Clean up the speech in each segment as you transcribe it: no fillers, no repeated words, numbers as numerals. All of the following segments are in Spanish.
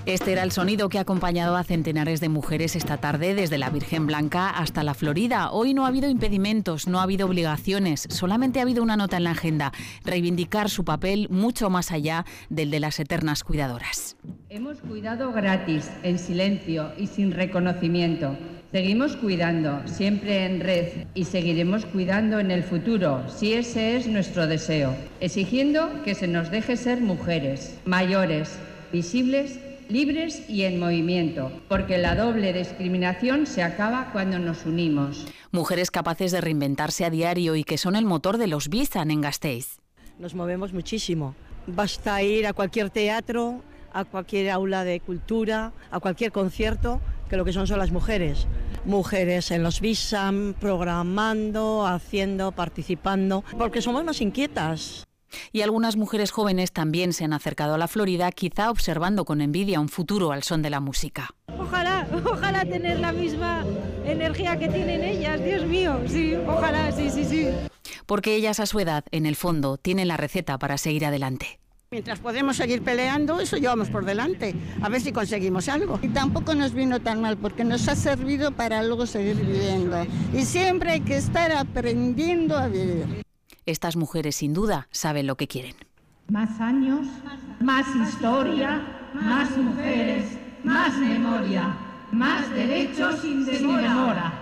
Este era el sonido que ha acompañado a centenares de mujeres esta tarde, desde la Virgen Blanca hasta la Florida. Hoy no ha habido impedimentos, no ha habido obligaciones, solamente ha habido una nota en la agenda: reivindicar su papel mucho más allá del de las eternas cuidadoras. Hemos cuidado gratis, en silencio y sin reconocimiento. Seguimos cuidando, siempre en red, y seguiremos cuidando en el futuro, si ese es nuestro deseo, exigiendo que se nos deje ser mujeres, mayores, visibles, libres y en movimiento, porque la doble discriminación se acaba cuando nos unimos. Mujeres capaces de reinventarse a diario y que son el motor de los Bizan en Gasteiz. Nos movemos muchísimo. Basta ir a cualquier teatro, a cualquier aula de cultura, a cualquier concierto, que lo que son las mujeres. Mujeres en los Bizan, programando, haciendo, participando, porque somos más inquietas. Y algunas mujeres jóvenes también se han acercado a la Florida, quizá observando con envidia un futuro al son de la música. Ojalá tener la misma energía que tienen ellas, Dios mío, sí, ojalá, sí. Porque ellas a su edad, en el fondo, tienen la receta para seguir adelante. Mientras podemos seguir peleando, eso llevamos por delante, a ver si conseguimos algo. Y tampoco nos vino tan mal, porque nos ha servido para luego seguir viviendo. Y siempre hay que estar aprendiendo a vivir. Estas mujeres, sin duda, saben lo que quieren. Más años, más historia, más mujeres, más memoria, más derechos sin demora.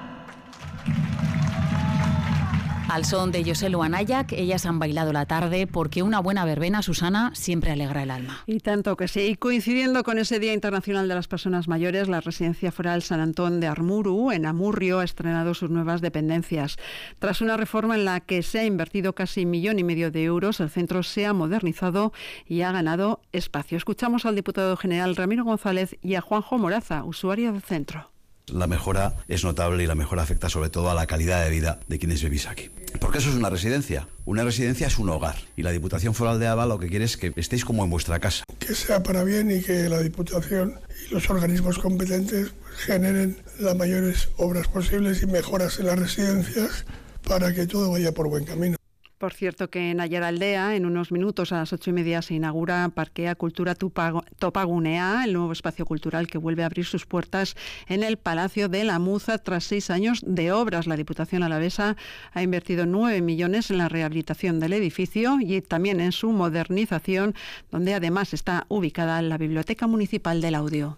Al son de Joselu Anayak, ellas han bailado la tarde porque una buena verbena, Susana, siempre alegra el alma. Y tanto que sí. Y coincidiendo con ese Día Internacional de las Personas Mayores, la Residencia Foral Sant Antón de Armuru, en Amurrio, ha estrenado sus nuevas dependencias. Tras una reforma en la que se ha invertido casi 1,5 millones de euros, el centro se ha modernizado y ha ganado espacio. Escuchamos al diputado general Ramiro González y a Juanjo Moraza, usuario del centro. La mejora es notable y la mejora afecta sobre todo a la calidad de vida de quienes vivís aquí. Porque eso es una residencia. Una residencia es un hogar. Y la Diputación Foral de Álava lo que quiere es que estéis como en vuestra casa. Que sea para bien y que la Diputación y los organismos competentes generen las mayores obras posibles y mejoras en las residencias para que todo vaya por buen camino. Por cierto que en Aiaraldea, en unos minutos a las 8:30, se inaugura Parkea Kultura Topagunea, el nuevo espacio cultural que vuelve a abrir sus puertas en el Palacio de la Muza tras 6 años de obras. La Diputación alavesa ha invertido 9 millones en la rehabilitación del edificio y también en su modernización, donde además está ubicada la Biblioteca Municipal del Audio.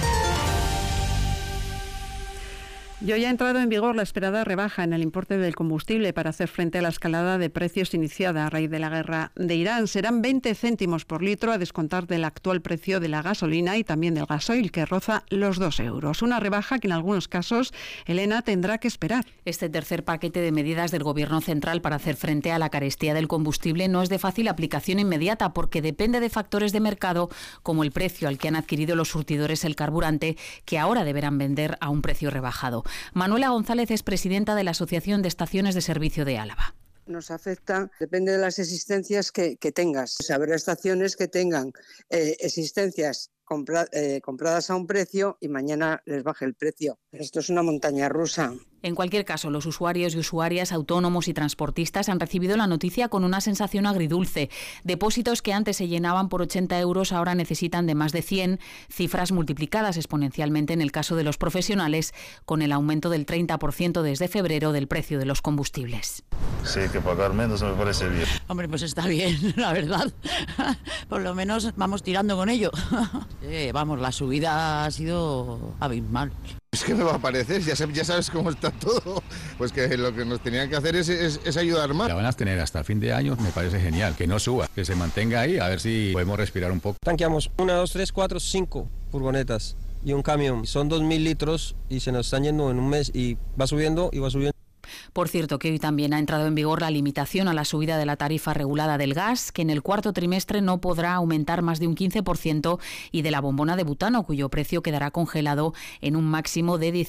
Y hoy ha entrado en vigor la esperada rebaja en el importe del combustible para hacer frente a la escalada de precios iniciada a raíz de la guerra de Irán. Serán 20 céntimos por litro a descontar del actual precio de la gasolina y también del gasoil, que roza los 2 euros. Una rebaja que en algunos casos, Elena, tendrá que esperar. Este tercer paquete de medidas del Gobierno central para hacer frente a la carestía del combustible no es de fácil aplicación inmediata porque depende de factores de mercado como el precio al que han adquirido los surtidores el carburante, que ahora deberán vender a un precio rebajado. Manuela González es presidenta de la Asociación de Estaciones de Servicio de Álava. Nos afecta, depende de las existencias que tengas. O sea, habrá estaciones que tengan existencias compradas a un precio y mañana les baje el precio. Esto es una montaña rusa. En cualquier caso, los usuarios y usuarias, autónomos y transportistas han recibido la noticia con una sensación agridulce. Depósitos que antes se llenaban por 80 euros ahora necesitan de más de 100, cifras multiplicadas exponencialmente en el caso de los profesionales, con el aumento del 30% desde febrero del precio de los combustibles. Sí, que pagar menos me parece bien. Hombre, pues está bien, la verdad. Por lo menos vamos tirando con ello. Vamos, la subida ha sido abismal. Es que me va a parecer, ya sabes cómo está todo. Pues que lo que nos tenían que hacer es ayudar más. La van a tener hasta fin de año, me parece genial. Que no suba, que se mantenga ahí, a ver si podemos respirar un poco. Tanqueamos 1, 2, 3, 4, 5 furgonetas y un camión. Son 2.000 litros y se nos están yendo en un mes y va subiendo y va subiendo. Por cierto, que hoy también ha entrado en vigor la limitación a la subida de la tarifa regulada del gas, que en el cuarto trimestre no podrá aumentar más de un 15%, y de la bombona de butano, cuyo precio quedará congelado en un máximo de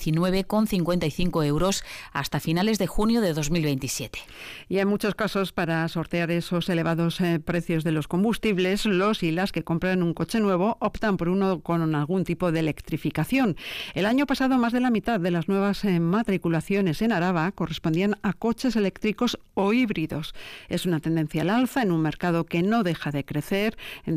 19,55 euros hasta finales de junio de 2027. Y en muchos casos, para sortear esos elevados precios de los combustibles, los y las que compran un coche nuevo optan por uno con algún tipo de electrificación. El año pasado, más de la mitad de las nuevas matriculaciones en Araba correspondían a coches eléctricos o híbridos. Es una tendencia al alza en un mercado que no deja de crecer. En